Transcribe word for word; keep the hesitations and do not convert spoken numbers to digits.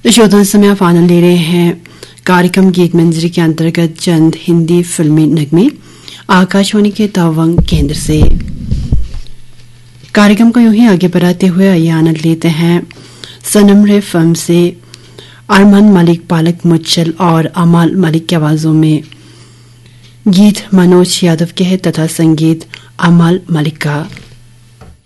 श्रोताओं समय आप आनंद ले रहे हैं कार्यक्रम गीत मंजरी के अंतर्गत चंद हिंदी फिल्मी नगमे आकाशवाणी के तवांग केंद्र से। कार्यक्रम को यूं ही आगे बढ़ाते हुए आइए आनंद लेते हैं सनम रे फिल्म से अरमान मलिक, पालक मुच्छल और अमाल मलिक की आवाजों में। गीत मनोज यादव के है तथा संगीत अमाल मलिक का।